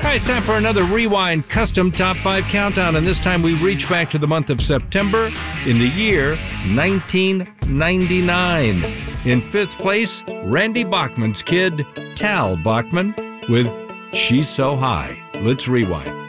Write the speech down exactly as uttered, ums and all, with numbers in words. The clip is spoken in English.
right, it's time for another Rewind Custom Top five Countdown, and this time we reach back to the month of September in the year nineteen ninety-nine. In fifth place, Randy Bachman's kid, Tal Bachman, with She's So High. Let's rewind.